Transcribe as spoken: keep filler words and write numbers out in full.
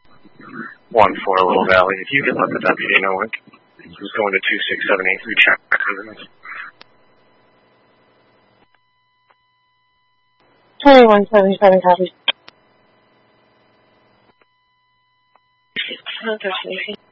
one four Little Valley. If you could let the deputy know it. He's going to two six seven eight three check. twenty-one seventy-seven copy. Destination.